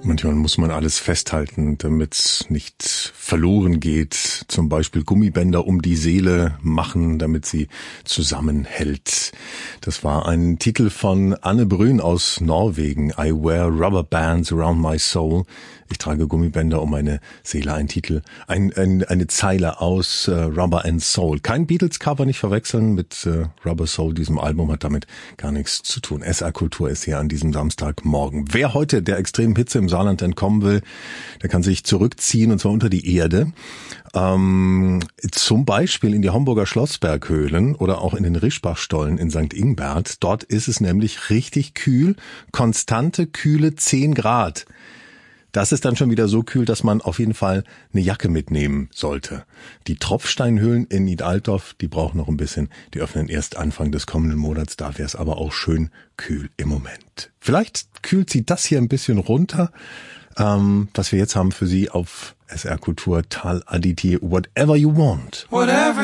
Manchmal muss man alles festhalten, damit es nicht verloren geht. Zum Beispiel Gummibänder um die Seele machen, damit sie zusammenhält. Das war ein Titel von Anne Brün aus Norwegen. I wear rubber bands around my soul. Ich trage Gummibänder um meine Seele. Ein Titel, eine Zeile aus Rubber and Soul. Kein Beatles-Cover, nicht verwechseln mit Rubber Soul. Diesem Album hat damit gar nichts zu tun. SR Kultur ist hier an diesem Samstagmorgen. Wer heute der extremen Hitze im Saarland entkommen will, der kann sich zurückziehen, und zwar unter die Erde. Zum Beispiel in die Homburger Schlossberghöhlen oder auch in den Rischbachstollen in St. Ingbert. Dort ist es nämlich richtig kühl, konstante, kühle 10 Grad. Das ist dann schon wieder so kühl, dass man auf jeden Fall eine Jacke mitnehmen sollte. Die Tropfsteinhöhlen in Nied-Altdorf, die brauchen noch ein bisschen. Die öffnen erst Anfang des kommenden Monats. Da wäre es aber auch schön kühl im Moment. Vielleicht kühlt sie das hier ein bisschen runter. Was wir jetzt haben für Sie auf SR Kultur, Tal Aditi, Whatever You Want. Whatever